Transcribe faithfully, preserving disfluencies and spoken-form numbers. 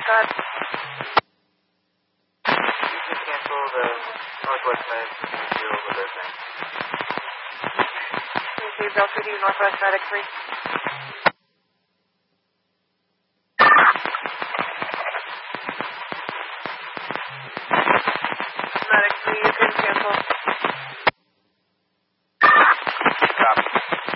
God. You just cancel the Northwest Med zero with those things. Can you please L two D Northwest Medic three?